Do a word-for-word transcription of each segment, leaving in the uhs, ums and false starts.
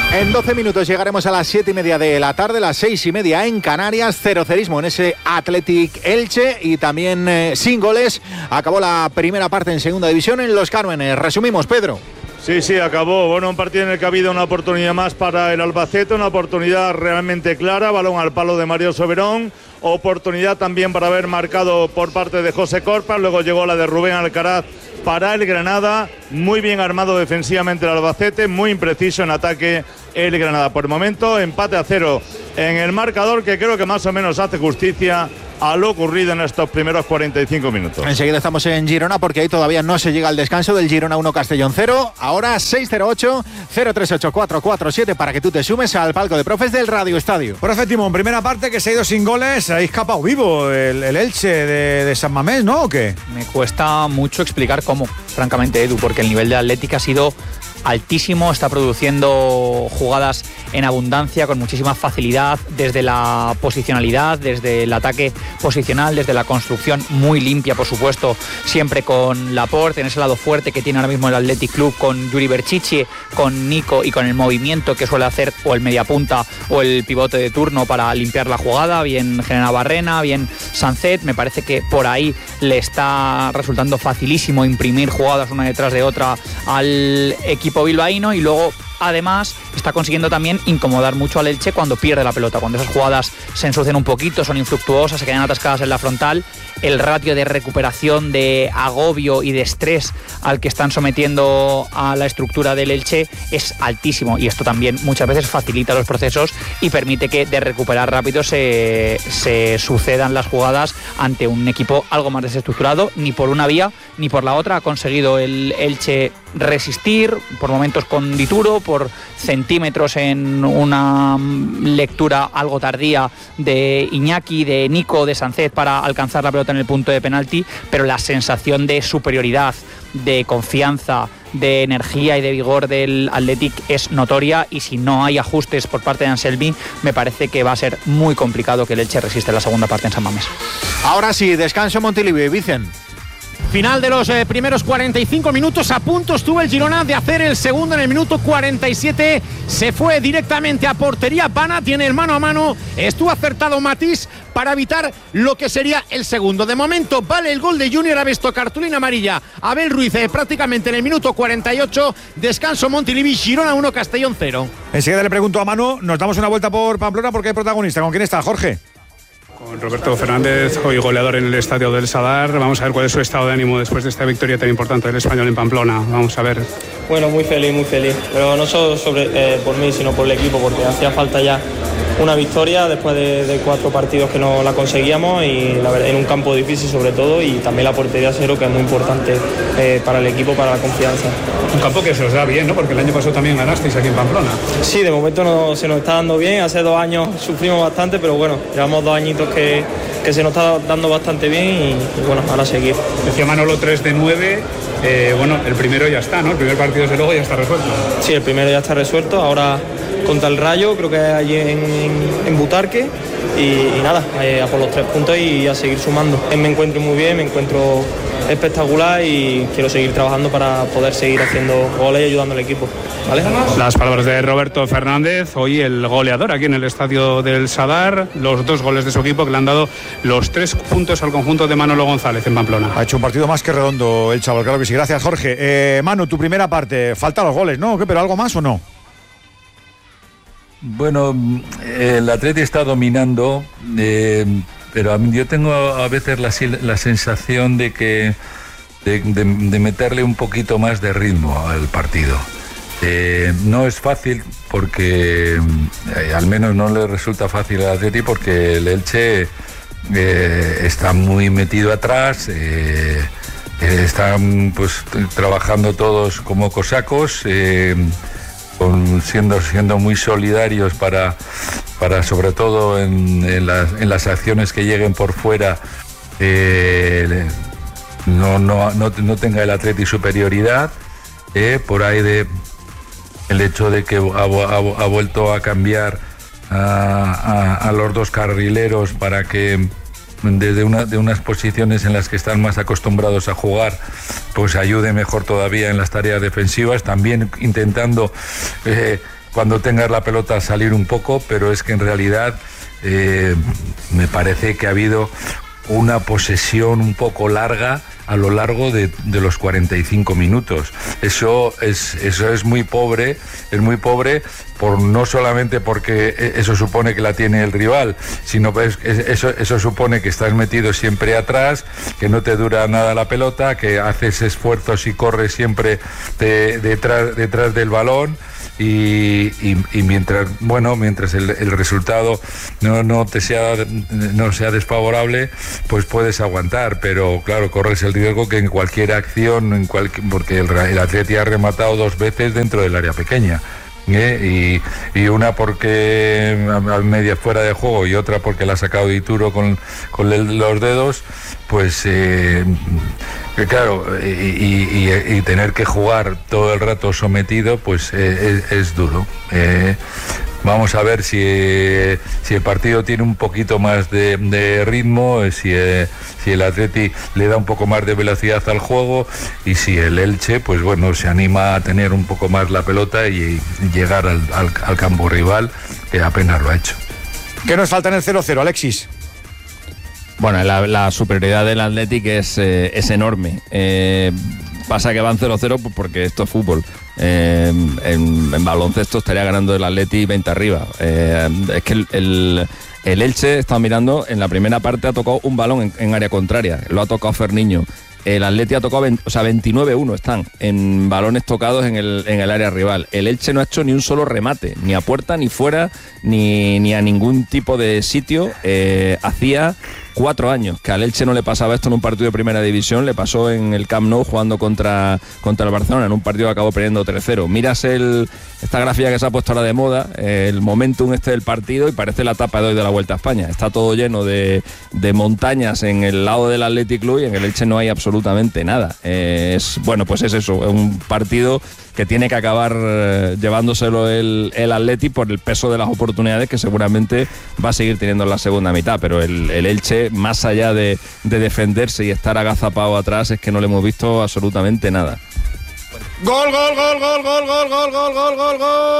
En doce minutos llegaremos a las siete y media de la tarde, las seis y media en Canarias. Cerocerismo en ese Athletic Elche y también eh, sin goles. Acabó la primera parte en segunda división en Los Cármenes. Resumimos, Pedro. Sí, sí, acabó. Bueno, un partido en el que ha habido una oportunidad más para el Albacete, una oportunidad realmente clara, balón al palo de Mario Soberón, oportunidad también para haber marcado por parte de José Corpas, luego llegó la de Rubén Alcaraz para el Granada, muy bien armado defensivamente el Albacete, muy impreciso en ataque el Granada. Por el momento, empate a cero en el marcador, que creo que más o menos hace justicia a lo ocurrido en estos primeros cuarenta y cinco minutos. Enseguida estamos en Girona porque ahí todavía no se llega al descanso del Girona uno Castellón cero. Ahora seis cero ocho, cero tres ocho, cuatro cuatro siete para que tú te sumes al palco de profes del Radio Estadio. Profe Timón, primera parte que se ha ido sin goles, ha escapado vivo el, el Elche de, de San Mamés, ¿no? ¿O qué? Me cuesta mucho explicar cómo, francamente, Edu, porque el nivel de Atlético ha sido altísimo, está produciendo jugadas en abundancia, con muchísima facilidad, desde la posicionalidad, desde el ataque posicional, desde la construcción muy limpia, por supuesto, siempre con Laporte, en ese lado fuerte que tiene ahora mismo el Athletic Club, con Yuri Berchiche, con Nico y con el movimiento que suele hacer o el mediapunta o el pivote de turno para limpiar la jugada, bien General Barrena, bien Sancet. Me parece que por ahí le está resultando facilísimo imprimir jugadas una detrás de otra al equipo bilbaíno, y luego además está consiguiendo también incomodar mucho al Elche cuando pierde la pelota, cuando esas jugadas se ensucian un poquito, son infructuosas, se quedan atascadas en la frontal. El ratio de recuperación, de agobio y de estrés al que están sometiendo a la estructura del Elche es altísimo, y esto también muchas veces facilita los procesos y permite que de recuperar rápido se, se sucedan las jugadas ante un equipo algo más desestructurado. Ni por una vía ni por la otra ha conseguido el Elche resistir, por momentos con Dituro, por centímetros en una lectura algo tardía de Iñaki, de Nico, de Sancet para alcanzar la pelota en el punto de penalti, pero la sensación de superioridad, de confianza, de energía y de vigor del Athletic es notoria, y si no hay ajustes por parte de Anselmi, me parece que va a ser muy complicado que el Elche resista la segunda parte en San Mamés. Ahora sí, descanso Montilivi y Vicen. Final de los eh, primeros cuarenta y cinco minutos. A punto estuvo el Girona de hacer el segundo en el minuto cuarenta y siete. Se fue directamente a portería. Pana tiene el mano a mano. Estuvo acertado Matís para evitar lo que sería el segundo. De momento vale el gol de Junior Abesto, cartulina amarilla. Abel Ruiz eh, prácticamente en el minuto cuarenta y ocho. Descanso Montilivi, Girona uno Castellón cero. Enseguida le pregunto a Manu. Nos damos una vuelta por Pamplona porque hay protagonista. ¿Con quién está, Jorge? Con Roberto Fernández, hoy goleador en el estadio del Sadar. Vamos a ver cuál es su estado de ánimo después de esta victoria tan importante del Español en Pamplona. Vamos a ver. Bueno, muy feliz, muy feliz. Pero no solo sobre, eh, por mí, sino por el equipo, porque hacía falta ya una victoria después de, de cuatro partidos que no la conseguíamos, y la verdad, en un campo difícil sobre todo, y también la portería cero, que es muy importante eh, para el equipo, para la confianza. Un campo que se os da bien, ¿no? Porque el año pasado también ganasteis aquí en Pamplona. Sí, de momento no, se nos está dando bien. Hace dos años sufrimos bastante, pero bueno, llevamos dos añitos que, que se nos está dando bastante bien, y, y bueno, ahora seguir. Decía Manolo tres de nueve, eh, bueno, el primero ya está, ¿no? El primer partido desde luego ya está resuelto. Sí, el primero ya está resuelto, ahora contra el Rayo, creo que allí en, en Butarque, y, y nada, eh, a por los tres puntos y a seguir sumando. Me encuentro muy bien, me encuentro espectacular, y quiero seguir trabajando para poder seguir haciendo goles y ayudando al equipo, ¿vale? Las palabras de Roberto Fernández, hoy el goleador aquí en el estadio del Sadar, los dos goles de su equipo que le han dado los tres puntos al conjunto de Manolo González en Pamplona. Ha hecho un partido más que redondo el chaval, claro que sí. Gracias, Jorge. Eh, Manu, tu primera parte, faltan los goles, ¿no? ¿Qué, pero algo más o no? Bueno, el Atleti está dominando, eh, pero a mí, yo tengo a veces la, la sensación de que de, de, de meterle un poquito más de ritmo al partido. Eh, no es fácil porque eh, al menos no le resulta fácil al Atleti, porque el Elche eh, está muy metido atrás. Eh, eh, están pues trabajando todos como cosacos. Eh, Con, siendo, siendo muy solidarios para, para sobre todo en, en, las, en las acciones que lleguen por fuera, eh, no, no, no, no tenga el Atleti superioridad. Eh, por ahí de el hecho de que ha, ha, ha vuelto a cambiar a, a, a los dos carrileros para que desde una, de unas posiciones en las que están más acostumbrados a jugar, pues ayude mejor todavía en las tareas defensivas, también intentando eh, cuando tengas la pelota salir un poco, pero es que en realidad eh, me parece que ha habido una posesión un poco larga a lo largo de, de los cuarenta y cinco minutos. Eso es, eso es muy pobre, es muy pobre por no solamente porque eso supone que la tiene el rival, sino que eso, eso supone que estás metido siempre atrás, que no te dura nada la pelota, que haces esfuerzos y corres siempre de, detrás, detrás del balón. Y, y, y mientras bueno mientras el, el resultado no, no te sea no sea desfavorable, pues puedes aguantar, pero claro, corres el riesgo que en cualquier acción, en cual, porque el, el Atleti ha rematado dos veces dentro del área pequeña. ¿Eh? Y, y una porque a media fuera de juego y otra porque la ha sacado Dituro con, con el, los dedos, pues eh, claro, y, y, y, y tener que jugar todo el rato sometido, pues eh, es, es duro. Eh, Vamos a ver si, si el partido tiene un poquito más de, de ritmo, si, eh, si el Atleti le da un poco más de velocidad al juego y si el Elche, pues bueno, se anima a tener un poco más la pelota y llegar al, al, al campo rival, que apenas lo ha hecho. ¿Qué nos falta en el cero cero, Alexis? Bueno, la, la superioridad del Athletic es, eh, es enorme. Eh, pasa que van cero cero porque esto es fútbol. Eh, en, en baloncesto estaría ganando el Athletic veinte arriba. Eh, es que el, el, el Elche, he estado mirando, en la primera parte ha tocado un balón en, en área contraria. Lo ha tocado Ferniño. El Atleti ha tocado veinte, o sea, veintinueve uno están en balones tocados en el, en el área rival. El Elche no ha hecho ni un solo remate, ni a puerta, ni fuera, ni, ni a ningún tipo de sitio. Eh, hacía cuatro años que al Elche no le pasaba esto en un partido de primera división. Le pasó en el Camp Nou jugando contra, contra el Barcelona, en un partido que acabó perdiendo tres cero. Miras el, esta gráfica que se ha puesto ahora de moda, el momentum este del partido, y parece la etapa de hoy de la Vuelta a España. Está todo lleno de, de montañas en el lado del Athletic Club y en el Elche no hay absolutamente nada. Eh, es, bueno, pues es eso, es un partido que tiene que acabar eh, llevándoselo el, el Athletic por el peso de las oportunidades que seguramente va a seguir teniendo en la segunda mitad, pero el, el Elche, más allá de, de defenderse y estar agazapado atrás, es que no le hemos visto absolutamente nada. Gol, gol, gol, gol, gol, gol, gol, gol, gol, gol,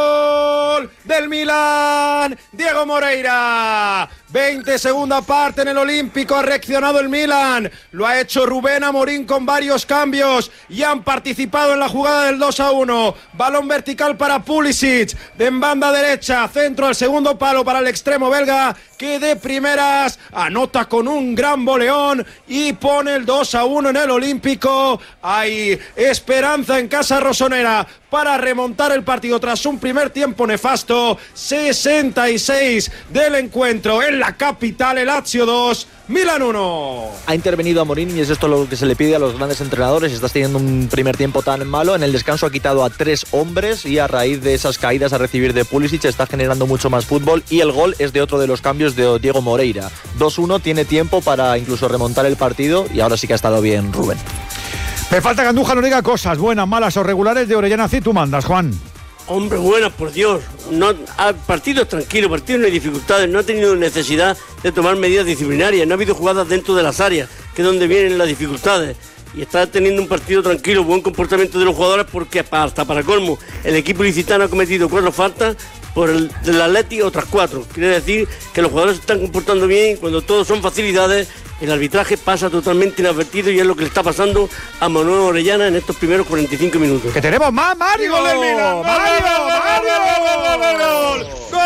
gol del Milan, Diego Moreira. veinte segunda parte en el Olímpico, ha reaccionado el Milan, lo ha hecho Rubén Amorín con varios cambios y han participado en la jugada del dos a uno. Balón vertical para Pulisic, de en banda derecha, centro al segundo palo para el extremo belga, que de primeras anota con un gran voleón y pone el dos a uno en el Olímpico. Hay esperanza en casa rosonera para remontar el partido tras un primer tiempo nefasto. Sesenta y seis del encuentro en la capital, el Lazio dos, Milan uno. Ha intervenido Amorín y es esto lo que se le pide a los grandes entrenadores. Estás teniendo un primer tiempo tan malo, en el descanso ha quitado a tres hombres y a raíz de esas caídas a recibir de Pulisic está generando mucho más fútbol, y el gol es de otro de los cambios de Diego Moreira. dos uno, tiene tiempo para incluso remontar el partido y ahora sí que ha estado bien Rubén. Me falta que Andújar nos diga cosas buenas, malas o regulares de Orellana. Sí, tú mandas, Juan. Hombre, buenas, por Dios. No, ha, partidos tranquilos, partidos no hay dificultades, no ha tenido necesidad de tomar medidas disciplinarias, no ha habido jugadas dentro de las áreas, que es donde vienen las dificultades. Y está teniendo un partido tranquilo, buen comportamiento de los jugadores, porque hasta para colmo, el equipo ilicitano ha cometido cuatro faltas, por el del Atleti otras cuatro. Quiere decir que los jugadores se están comportando bien. Cuando todos son facilidades, el arbitraje pasa totalmente inadvertido, y es lo que le está pasando a Manuel Orellana en estos primeros cuarenta y cinco minutos. ¡Que tenemos más, Mario! ¡Gol del Milan! ¡Mario! ¡Gol!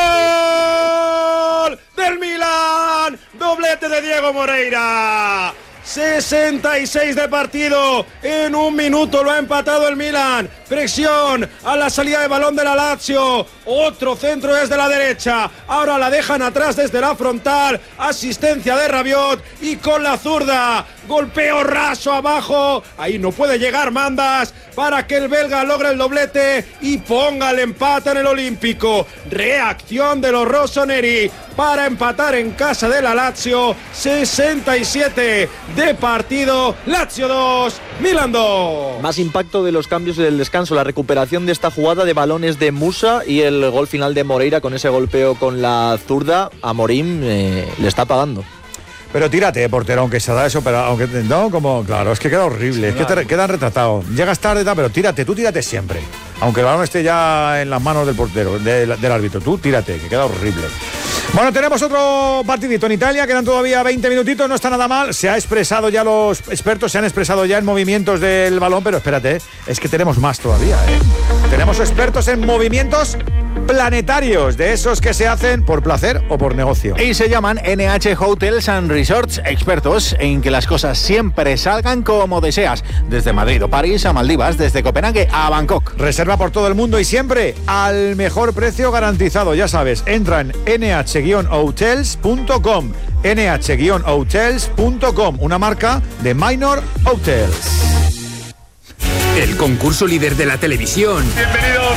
¡Gol del Milan! ¡Doblete de Diego Moreira! sesenta y seis de partido, en un minuto lo ha empatado el Milan. Presión a la salida de balón de la Lazio, otro centro desde la derecha, ahora la dejan atrás desde la frontal, asistencia de Rabiot y con la zurda, golpeo raso abajo, ahí no puede llegar Mandas para que el belga logre el doblete y ponga el empate en el Olímpico. Reacción de los rossoneri para empatar en casa de la Lazio. Sesenta y siete de partido, Lazio dos, Milan dos. Más impacto de los cambios del descanso, la recuperación de esta jugada de balones de Musa y el gol final de Moreira con ese golpeo con la zurda. Amorín eh, le está pagando. Pero tírate, portero, aunque se da eso, pero aunque no, como, claro, es que queda horrible, sí, es que te quedan retratados. Llegas tarde, pero tírate, tú tírate siempre. Aunque el balón esté ya en las manos del portero, de, del árbitro. Tú tírate, que queda horrible. Bueno, tenemos otro partidito en Italia, quedan todavía veinte minutitos, no está nada mal. Se ha expresado ya, los expertos se han expresado ya en movimientos del balón, pero espérate, es que tenemos más todavía, ¿eh? Tenemos expertos en movimientos planetarios, de esos que se hacen por placer o por negocio. Y se llaman N H Hotels and Resorts, expertos en que las cosas siempre salgan como deseas, desde Madrid o París a Maldivas, desde Copenhague a Bangkok. Reserva por todo el mundo y siempre al mejor precio garantizado, ya sabes, entra en n h guion hotels punto com, n h guion hotels punto com, una marca de Minor Hotels. El concurso líder de la televisión. Bienvenidos